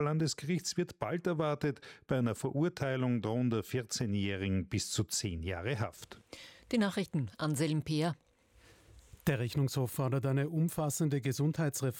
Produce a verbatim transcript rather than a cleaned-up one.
Landesgerichts wird bald erwartet. Bei einer Verurteilung drohen der vierzehnjährigen bis zu zehn Jahre Haft. Die Nachrichten, Anselm Peer. Der Rechnungshof fordert eine umfassende Gesundheitsreform